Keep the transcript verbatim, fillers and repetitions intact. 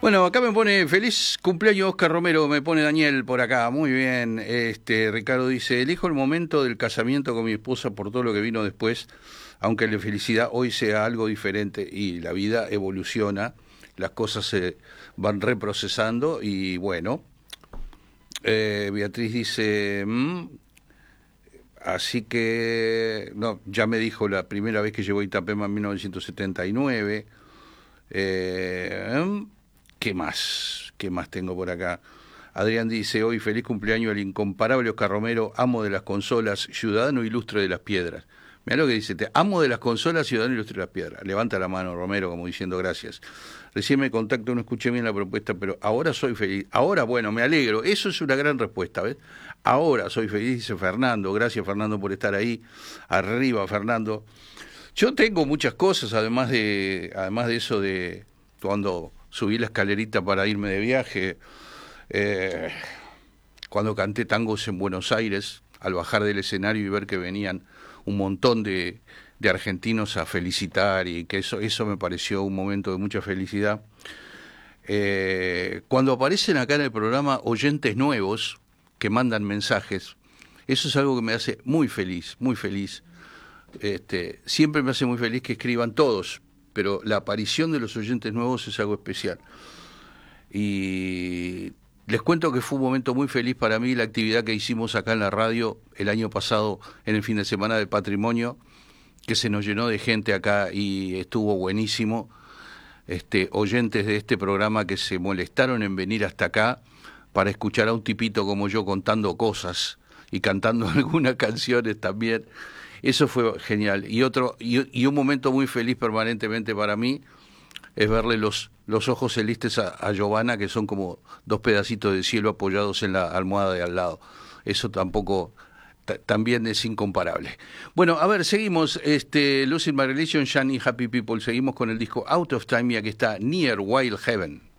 Bueno, acá me pone feliz cumpleaños Oscar Romero, me pone Daniel por acá, muy bien. Este Ricardo dice, elijo el momento del casamiento con mi esposa por todo lo que vino después, aunque la felicidad hoy sea algo diferente y la vida evoluciona, las cosas se van reprocesando y bueno. Eh, Beatriz dice, mmm, así que, no, ya me dijo la primera vez que llegó a Itapema en mil novecientos setenta y nueve. Eh, ¿Qué más? ¿Qué más tengo por acá? Adrián dice, hoy feliz cumpleaños al incomparable Oscar Romero, amo de las consolas, ciudadano ilustre de las piedras. Mirá lo que dice, te amo de las consolas, ciudadano ilustre de las piedras. Levanta la mano Romero como diciendo gracias. Recién me contacto, no escuché bien la propuesta, pero ahora soy feliz. Ahora, bueno, me alegro. Eso es una gran respuesta, ¿ves? Ahora soy feliz, dice Fernando. Gracias, Fernando, por estar ahí. Arriba, Fernando. Yo tengo muchas cosas, además de, además de eso de cuando subí la escalerita para irme de viaje, eh, cuando canté tangos en Buenos Aires, al bajar del escenario y ver que venían un montón de, de argentinos a felicitar y que eso, eso me pareció un momento de mucha felicidad. Eh, cuando aparecen acá en el programa oyentes nuevos que mandan mensajes, eso es algo que me hace muy feliz, muy feliz. Este, siempre me hace muy feliz que escriban todos, pero la aparición de los oyentes nuevos es algo especial. Y les cuento que fue un momento muy feliz para mí la actividad que hicimos acá en la radio el año pasado en el fin de semana del patrimonio, que se nos llenó de gente acá y estuvo buenísimo. Este, oyentes de este programa que se molestaron en venir hasta acá para escuchar a un tipito como yo contando cosas y cantando algunas canciones también. Eso fue genial. Y otro y, y un momento muy feliz permanentemente para mí es verle los, los ojos celestes a, a Giovanna, que son como dos pedacitos de cielo apoyados en la almohada de al lado. Eso tampoco, t- también es incomparable. Bueno, a ver, seguimos. Este, Losing My Religion, Shiny Happy People. Seguimos con el disco Out of Time y aquí está Near Wild Heaven.